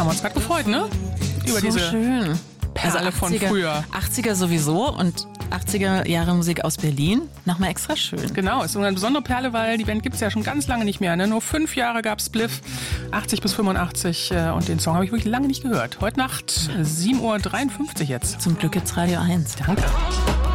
Haben wir uns gerade gefreut, ne? Über so diese schön. Perle von früher. 80er sowieso und 80er Jahre Musik aus Berlin. Nochmal extra schön. Genau, ist so eine besondere Perle, weil die Band gibt es ja schon ganz lange nicht mehr. Ne? Nur 5 Jahre gab es Spliff, 80 bis 85 und den Song habe ich wirklich lange nicht gehört. Heute Nacht 7.53 Uhr jetzt. Zum Glück jetzt Radio 1. Danke.